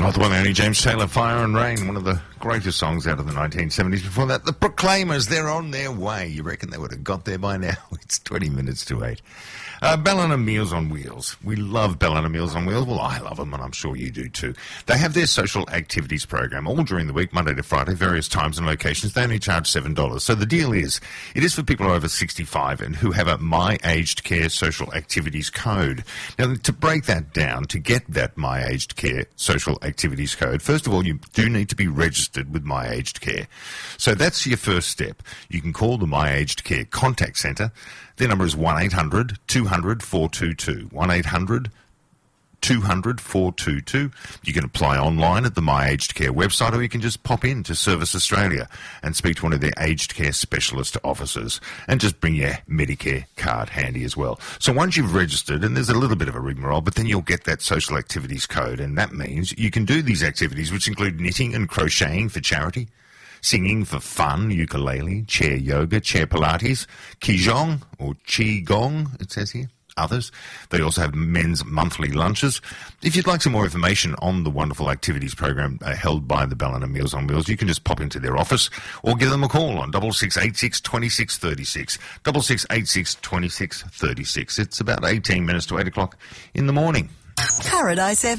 Oh, the one and only James Taylor, Fire and Rain, one of the greatest songs out of the 1970s. Before that, the Proclaimers, they're on their way. You reckon they would have got there by now? It's 20 minutes to 8. Ballina Meals on Wheels. We love Ballina Meals on Wheels. Well, I love them, and I'm sure you do too. They have their social activities program all during the week, Monday to Friday, various times and locations. They only charge $7. So the deal is, it is for people over 65 and who have a My Aged Care social activities code. Now, to break that down, to get that My Aged Care social activities code, first of all, you do need to be registered with My Aged Care. So that's your first step. You can call the My Aged Care Contact Centre. Their number is 1-800-200-422. 1-800-200-422. You can apply online at the My Aged Care website, or you can just pop in to Service Australia and speak to one of their aged care specialist officers, and just bring your Medicare card handy as well. So once you've registered, and there's a little bit of a rigmarole, but then you'll get that social activities code, and that means you can do these activities, which include knitting and crocheting for charity, singing for fun, ukulele, chair yoga, chair Pilates, Qigong or Qigong, it says here, others. They also have men's monthly lunches. If you'd like some more information on the wonderful activities program held by the Ballina Meals on Wheels, you can just pop into their office or give them a call on 6686 2636, 6686 2636. It's about 18 minutes to 8 o'clock in the morning. Paradise